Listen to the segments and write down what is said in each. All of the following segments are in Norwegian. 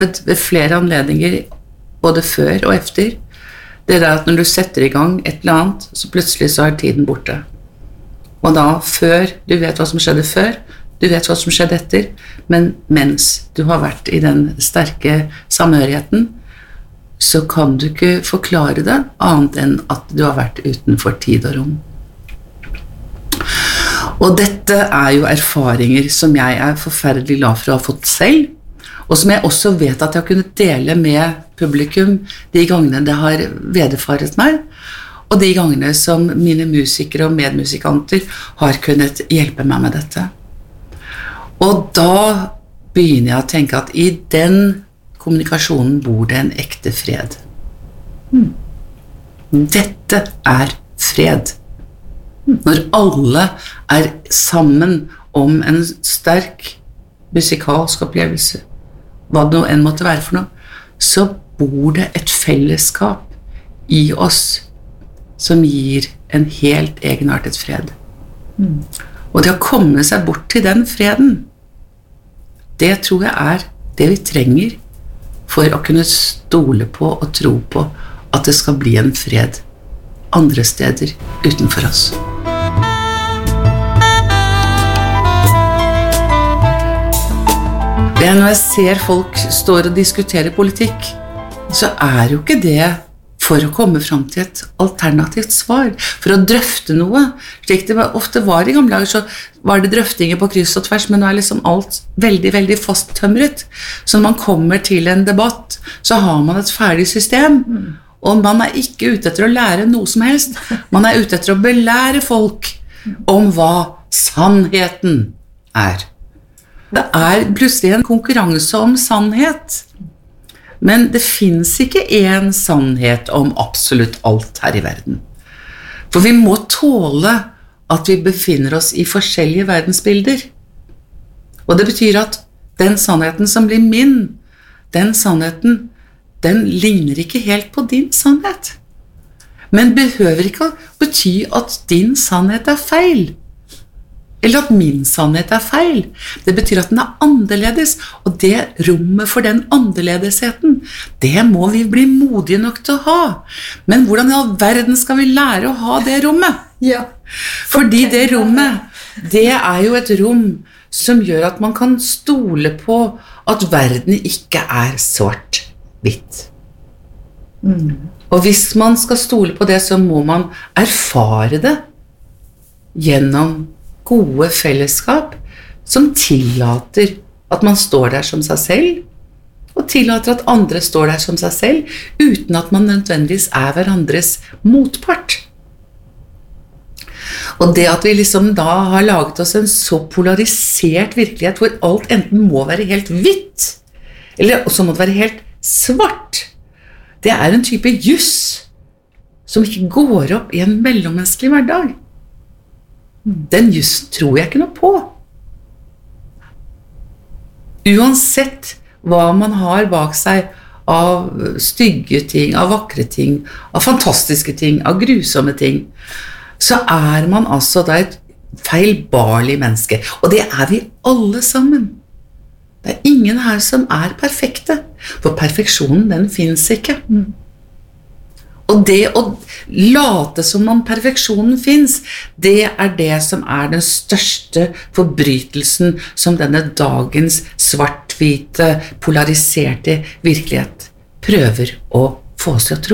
ved flere anledninger, både før og efter, det at når du setter i gang et eller annet, så plutselig så er tiden borte. Og da før, du vet hva som skjedde før, du vet hva som skjedde etter, men mens du har vært i den sterke samhørigheten, så kan du ikke forklare det annet enn at du har vært utenfor tid og rom. Og dette er jo erfaringer som jeg er forferdelig glad for å ha fått selv, og som jeg også vet at jeg har kunnet dele med publikum de gangene det har vederfaret meg, og de gangene som mine musikere og medmusikanter har kunnet hjelpe meg med dette. Og da begynner jeg å tenke at i den kommunikasjonen bor det en ekte fred. Dette er fred. Når alle er sammen om en sterk musikalsk opplevelse, hva det nå enn måtte være for noe, så bor det et fellesskap i oss som gir en helt egenartet fred. Og det å komme seg bort til den freden, det tror jeg er det vi trenger for å kunne stole på og tro på at det skal bli en fred andre steder utenfor oss. Når jeg ser folk står og diskutere politikk, så er jo ikke det for å komme frem til et alternativt svar, for å drøfte noe. Slik det ofte var i gamle dager, så var det drøftinger på kryss og tvers, men nå er liksom alt veldig, veldig fasttømret. Så når man kommer til en debatt, så har man et ferdig system, og man er ikke ute etter å lære noe som helst. Man er ute etter å belære folk om hva sannheten er. Det er plutselig en konkurranse om sannhet. Men det finnes ikke en sannhet om absolutt alt her i verden. For vi må tåle at vi befinner oss i forskjellige verdensbilder. Og det betyr at den sannheten som blir min, den sannheten, den ligner ikke helt på din sannhet. Men behøver ikke å bety at din sannhet er feil. Eller at min sannhet er feil. Det betyr at den er annerledes, og det rommet for den annerledesheten, det må vi bli modige nok til å ha. Men hvordan i all verden skal vi lære å ha det rommet? Ja. Fordi det rommet, det er jo et rom som gjør at man kan stole på at verden ikke er svart-hvitt. Og hvis man skal stole på det, så må man erfare det gjennom gode fellesskap som tillater at man står der som seg selv, og tillater at andre står der som seg selv, uten at man nødvendigvis er hverandres motpart. Og det at vi liksom da har laget oss en så polarisert virkelighet, hvor alt enten må være helt hvitt, eller så må det være helt svart, det er en type juss som ikke går opp i en mellommenneskelig hverdag. Den jussen tror jeg ikke noe på. Uansett hva man har bak seg av stygge ting, av vakre ting, av fantastiske ting, av grusomme ting, så er man altså da et feilbarlig menneske. Og det er vi alle sammen. Det er ingen her som er perfekte, for perfeksjonen den finnes ikke. Og det å late som om perfeksjonen finnes, det er det som er den største forbrytelsen som denne dagens svart-hvite, polariserte virkelighet prøver å få oss til å tro.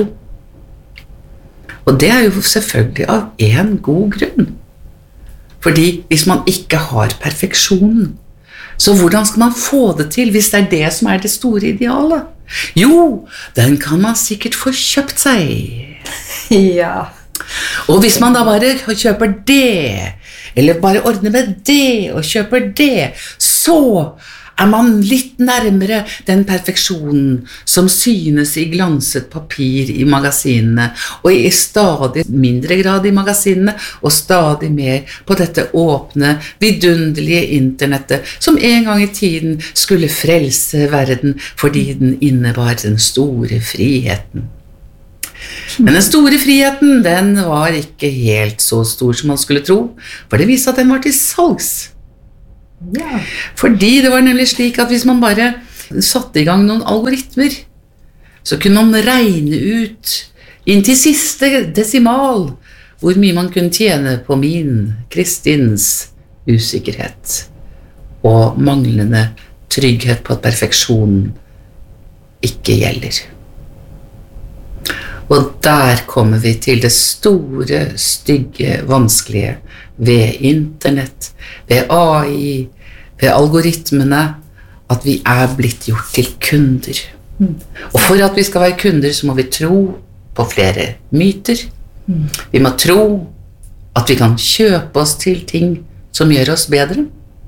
Og det er jo selvfølgelig av en god grunn. Fordi hvis man ikke har perfeksjonen, så hvordan skal man få det til hvis det er det som er det store idealet? Jo, den kan man sikkert få kjøpt seg. Ja. Og hvis man da bare kjøper det, eller bare ordner med det og kjøper det, så er man litt nærmere den perfeksjonen som synes i glanset papir i magasinene, og i stadig mindre grad i magasinene, og stadig mer på dette åpne, vidunderlige internettet, som en gang i tiden skulle frelse verden, fordi den innebar den store friheten. Men den store friheten, den var ikke helt så stor som man skulle tro, for det viste at den var til salgs. Ja. Fordi det var nemlig slik at hvis man bare satte I gang noen algoritmer, så kunne man regne ut inn til siste desimal hvor mye man kunne tjene på min, Kristins, usikkerhet og manglende trygghet på at perfeksjon ikke gjelder. Og der kommer vi til det store, stygge, vanskelige ved internett, ved AI, ved algoritmene, at vi blitt gjort til kunder. Og for at vi skal være kunder, så må vi tro på flere myter. Vi må tro at vi kan kjøpe oss til ting som gjør oss bedre.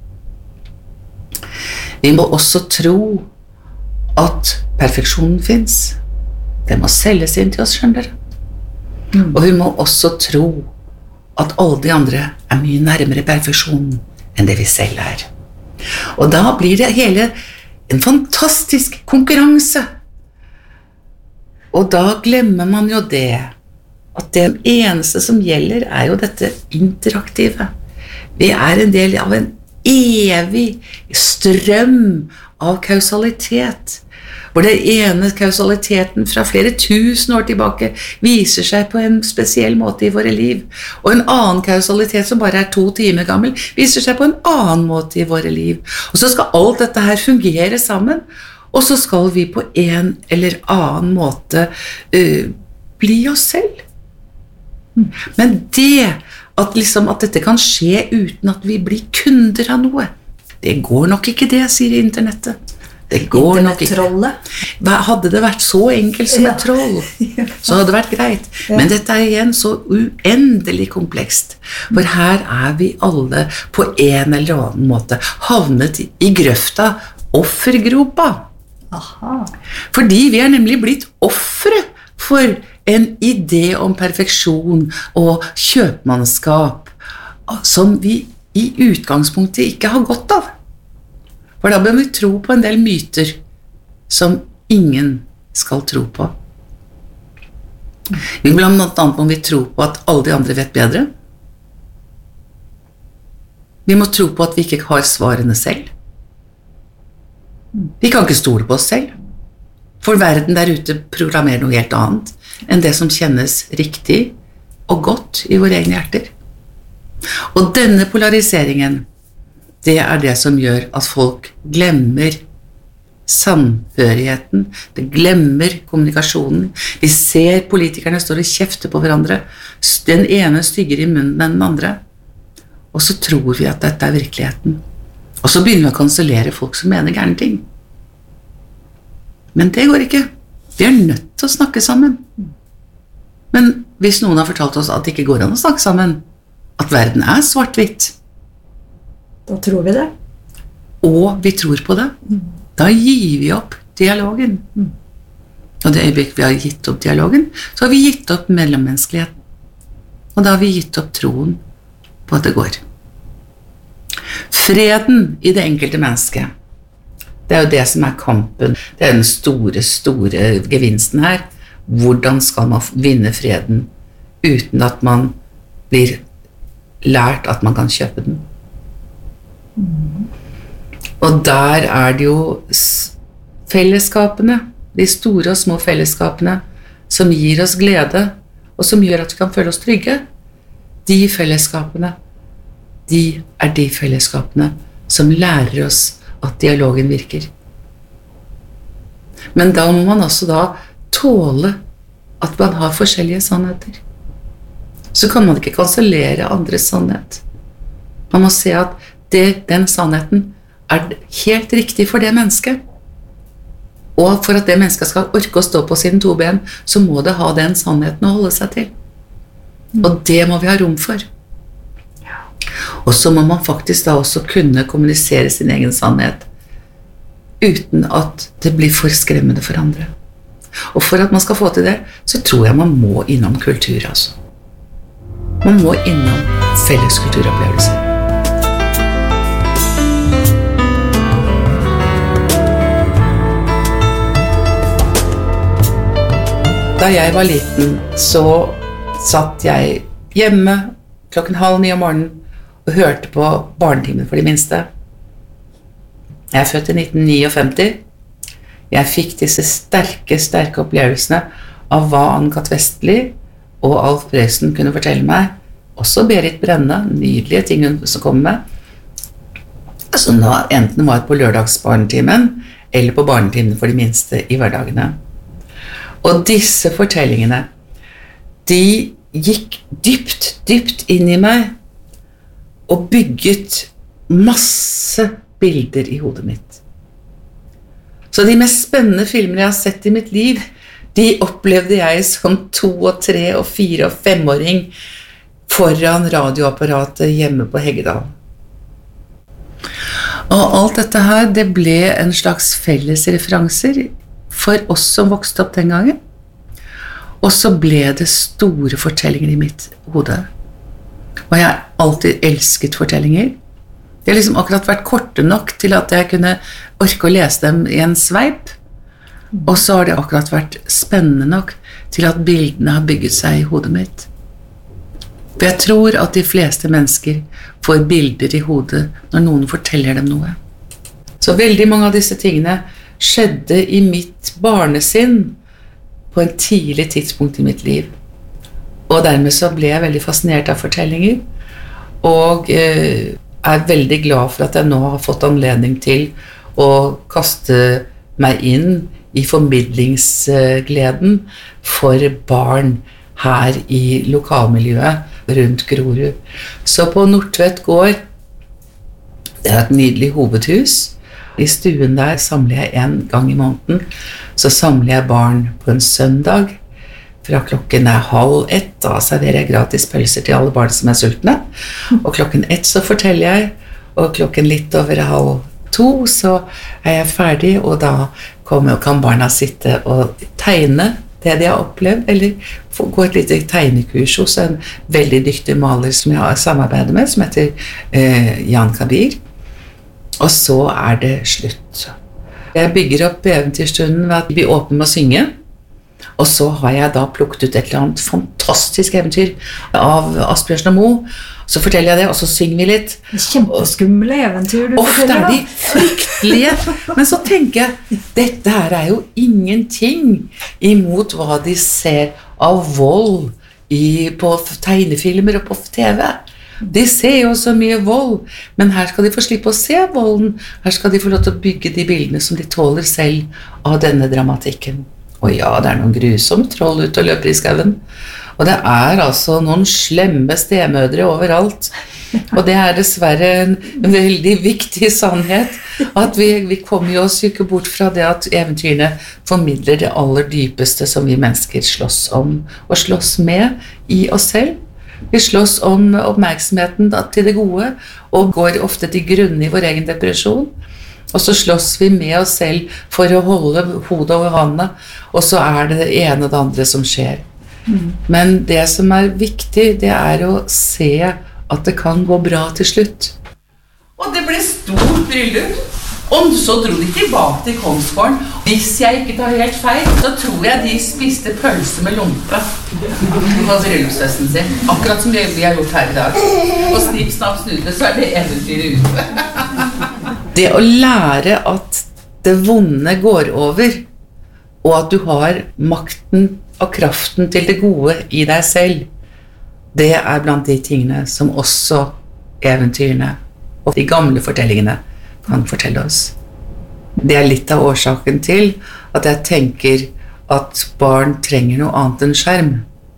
Vi må også tro at perfeksjonen finnes. Det må selges inn til oss, skjønner dere. Og vi må også tro at alle de andre mye nærmere perfeksjon enn det vi selv Og da blir det hele en fantastisk konkurranse. Og da glemmer man jo det, at det eneste som gjelder jo dette interaktive. Vi en del av en evig strøm av kausalitet, hvor det ene kausaliteten fra flere tusen år tilbake viser seg på en spesiell måte I våre liv, og en annen kausalitet som bare 2 timer gammel viser seg på en annen måte I våre liv. Og så skal alt dette her fungere sammen, og så skal vi på en eller annen måte bli oss selv. Men det at dette kan skje uten at vi blir kunder av noe, det går nok ikke det, sier internettet. Det går nok ikke. Hadde det vært så enkelt som et troll, så hadde det vært greit. Men dette igjen så uendelig komplekst. For her vi alle på en eller annen måte havnet I grøfta offergropa. Fordi vi nemlig blitt offre for en idé om perfeksjon og kjøpmannskap som vi I utgangspunktet ikke har godt av. For da bør vi tro på en del myter som ingen skal tro på. Vi blant annet må vi tro på at alle de andre vet bedre. Vi må tro på at vi ikke har svarene selv. Vi kan ikke stole på oss selv. For verden der ute programmerer noe helt annet enn det som kjennes riktig og godt I våre egne hjerter. Og denne polariseringen, det det som gjør at folk glemmer samhørigheten, det glemmer kommunikasjonen. Vi ser politikerne står og kjefter på hverandre, den ene stygger I munnen enn den andre, og så tror vi at dette virkeligheten. Og så begynner vi å kansellere folk som mener gærne ting. Men det går ikke. Vi nødt til å snakke sammen. Men hvis noen har fortalt oss at det ikke går an å snakke sammen, at verden svart-hvitt, da tror vi det. Og vi tror på det. Da gir vi opp dialogen. Og det øyeblikk vi har gitt opp dialogen, så har vi gitt opp mellommenneskeligheten. Og da har vi gitt opp troen på at det går. Freden I det enkelte mennesket, det jo det som kampen. Det den store, store gevinsten her. Hvordan skal man vinne freden uten at man blir lært at man kan kjøpe den? Og der det jo fellesskapene, de store og små fellesskapene, som gir oss glede, og som gjør at vi kan føle oss trygge. De fellesskapene, de de fellesskapene som lærer oss at dialogen virker. Men da må man også da tåle at man har forskjellige sannheter. Så kan man ikke kansellere andres sannhet. Man må se at den sannheten helt riktig for det mennesket. Og for at det mennesket skal orke å stå på sine 2 ben, så må det ha den sannheten å holde seg til. Og det må vi ha rom for. Og så må man faktisk da også kunne kommunisere sin egen sannhet uten at det blir for skremmende for andre. Og for at man skal få til det, så tror jeg man må innom kultur, altså. Man må innom felles kulturopplevelser. Da jeg var liten, så satt jeg hjemme 8:30 om morgenen og hørte på barnetimen for de minste. Jeg født I 1959, Jeg fikk disse sterke opplevelsene av hva Anne-Cath. Vestli og Alf Prøysen kunne fortelle meg. Også Berit Brenne, nydelige ting hun som kom med. Som nå enten var på lørdagsbarnetimen, eller på barnetimen for de minste i hverdagene. Og disse fortellingene, de gikk dypt inn i meg, og bygget masse bilder i hodet mitt. Så de mest spennende filmer jeg har sett i mitt liv, de opplevde jeg som 2-, 3-, 4- og 5-åring foran radioapparatet hjemme på Heggedal. Og alt dette her, det ble en slags felles referanser for oss som vokste opp den gangen. Og så ble det store fortellinger i mitt hode. Og jeg har alltid elsket fortellinger. De har liksom akkurat vært korte nok til at jeg kunne orke å lese dem i en sveip. Og så har det akkurat vært spennende nok til at bildene har bygget seg i hodet mitt. For jeg tror at de fleste mennesker får bilder i hodet når noen forteller dem noe. Så veldig mange av disse tingene skjedde i mitt barnesinn på en tidlig tidspunkt i mitt liv. Og dermed så ble jeg veldig fascinert av fortellinger, og er veldig glad for at jeg nå har fått anledning til å kaste meg inn i formidlingsgleden for barn her i lokalmiljøet rundt Grorud. Så på Nordtvet gård, det er et nydelig hovedhus. I stuen der samler jeg en gang i måneden. Så samler jeg barn på en søndag. Fra klokken 12:30, da serverer jeg gratis pølser til alle barn som er sultne. Og klokken 1 så forteller jeg, og klokken litt over 12:30 så er jeg ferdig, og da kan barna sitte og tegne det de har opplevd, eller gå et lite tegnekurs hos en veldig dyktig maler som jeg har samarbeidet med, som heter Jan Kabir. Og så er det slutt. Jeg bygger opp eventyrstunden ved at vi åpner med å synge, og så har jeg da plukket ut et eller annet fantastisk eventyr av Asbjørnsen og Moe. Så forteller jeg det, og så synger vi litt. Kjempeskumle eventyr du forteller da. Ofte er de fryktelige, men så tenker jeg, dette her er jo ingenting imot hva de ser av vold på tegnefilmer og på TV. De ser jo så mye vold, men her skal de få slippe å se volden. Her skal de få lov til å bygge de bildene som de tåler selv av denne dramatikken. Og ja, det er noen grusomme troll ute og løper i skauen. Og det er altså noen slemme stemødre overalt. Og det er dessverre en veldig viktig sannhet, at vi kommer jo oss ikke bort fra det at eventyrene formidler det aller dypeste som vi mennesker slåss om, og slåss med i oss selv. Vi slåss om oppmerksomheten til det gode, og går ofte til grunne i vår egen depresjon. Og så slåss vi med oss selv for å holde hodet over vannet, og så er det det ene og det andre som skjer. Men det som er viktig, det er å se at det kan gå bra til slutt. Og det ble stort bryllup, og så dro de tilbake til Kongsgården. Hvis jeg ikke tar helt feil, så tror jeg de spiste pølse med lompe på bryllupsfesten sin. Akkurat som vi har gjort her i dag. Og snipp, snapp, snude, så er det eventyret ute. Det å lære at det vonde går over, og at du har makten og kraften til det gode i deg selv, det er blant de tingene som også eventyrene og de gamle fortellingene kan fortelle oss. Det er litt av årsaken til at jeg tenker at barn trenger noe annet enn skjerm.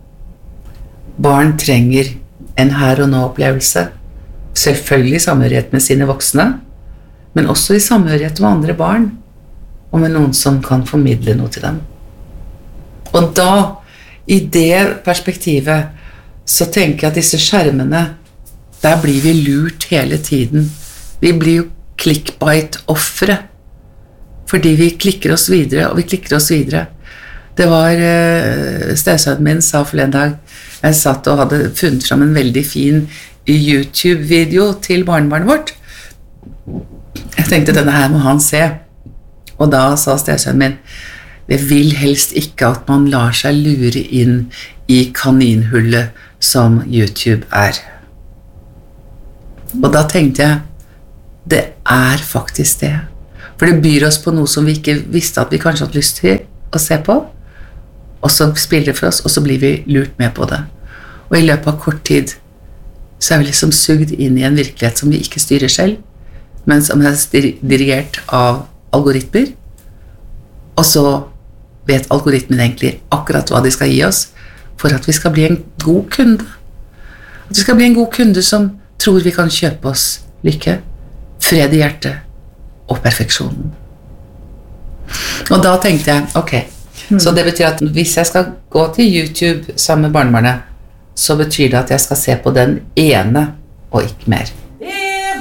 Barn trenger en her og nå opplevelse, selvfølgelig i samhørighet med sine voksne, men også i samhørighet med andre barn, og med noen som kan formidle noe til dem. Og da, i det perspektivet, så tenker jeg at disse skjermene, der blir vi lurt hele tiden. Vi blir jo clickbait-offre, fordi vi klikker oss videre, og vi klikker oss videre. Det var, stesønnen min sa for en dag, jeg satt og hadde funnet frem en veldig fin YouTube-video til barnebarnet vårt. Jeg tenkte, denne her må han se. Og da sa stesønnen min, jeg vil helst ikke at man lar seg lure inn i kaninhullet som YouTube er. Og da tenkte jeg, det er faktisk det. For det byr oss på noe som vi ikke visste at vi kanskje hadde lyst til å se på, og så spiller det for oss, og så blir vi lurt med på det. Og i løpet av kort tid så vi liksom sugd inn i en virkelighet som vi ikke styrer selv, men som dirigert av algoritmer, og så vet algoritmen egentlig akkurat hva de skal gi oss for at vi skal bli en god kunde. At vi skal bli en god kunde som tror vi kan kjøpe oss lykke, fred i hjertet og perfeksjonen. Og da tenkte jeg, ok, så det betyr at hvis jeg skal gå til YouTube sammen med barnebarnet, så betyr det at jeg skal se på den ene og ikke mer.